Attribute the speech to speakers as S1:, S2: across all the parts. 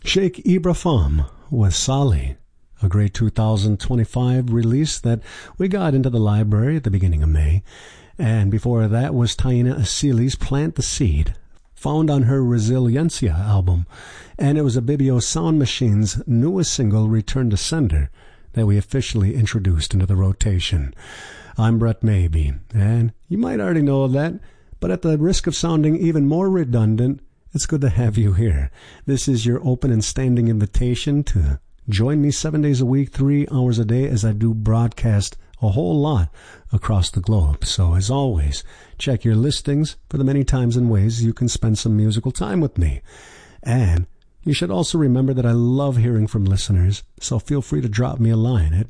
S1: Sheikh Ibrahim with Sali, a great 2025 release that we got into the library at the beginning of May. And before that was Taina Asili's Plant the Seed, found on her Resiliencia album. And it was Abibio Sound Machine's newest single, Return to Sender, that we officially introduced into the rotation. I'm Brett Maybe, and you might already know that, but at the risk of sounding even more redundant, it's good to have you here. This is your open and standing invitation to join me 7 days a week, 3 hours a day, as I do broadcast a whole lot across the globe. So as always, check your listings for the many times and ways you can spend some musical time with me. And you should also remember that I love hearing from listeners, so feel free to drop me a line at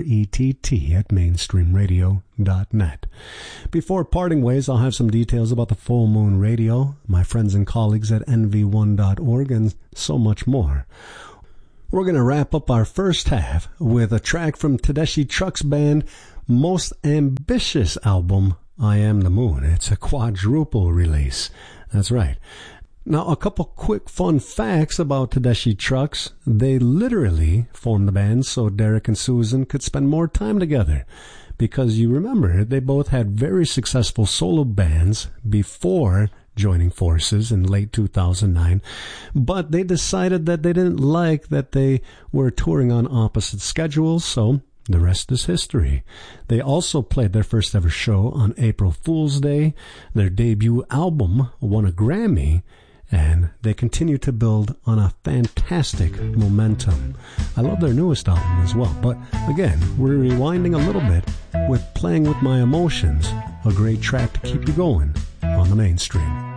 S1: brett@mainstreamradio.net. Before parting ways, I'll have some details about the Full Moon Radio, my friends and colleagues at nv1.org, and so much more. We're going to wrap up our first half with a track from Tedeschi Trucks' band most ambitious album, I Am the Moon. It's a quadruple release. That's right. Now, a couple quick fun facts about Tedeschi Trucks. They literally formed the band so Derek and Susan could spend more time together. Because you remember, they both had very successful solo bands before joining forces in late 2009. But they decided that they didn't like that they were touring on opposite schedules, so the rest is history. They also played their first ever show on April Fool's Day. Their debut album won a Grammy, and they continue to build on a fantastic momentum. I love their newest album as well. But again, we're rewinding a little bit with Playing With My Emotions, a great track to keep you going on the mainstream.